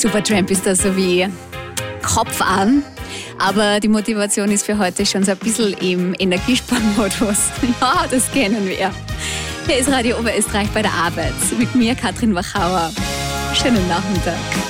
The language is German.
Supertramp ist da so wie Kopf an. Aber die Motivation ist für heute schon so ein bisschen im Energiesparmodus. Ja, das kennen wir. Hier ist Radio Oberösterreich bei der Arbeit. Mit mir, Katrin Wachauer. Schönen Nachmittag.